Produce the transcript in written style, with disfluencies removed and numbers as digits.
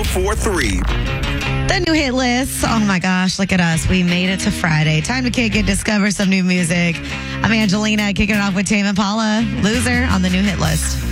1043. The new hit list. Oh my gosh, look at us. We made it to Friday. Time to kick it, discover some new music. I'm Angelina, kicking it off with Tame Impala, Loser on the new hit list.